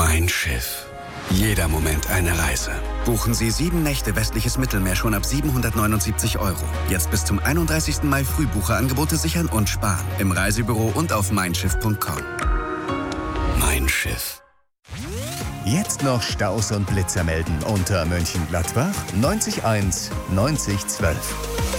Mein Schiff. Jeder Moment eine Reise. Buchen Sie 7 Nächte westliches Mittelmeer schon ab 779 €. Jetzt bis zum 31. Mai Frühbucherangebote sichern und sparen. Im Reisebüro und auf meinschiff.com. Mein Schiff. Jetzt noch Staus und Blitzer melden unter Mönchengladbach 90 1 90 12.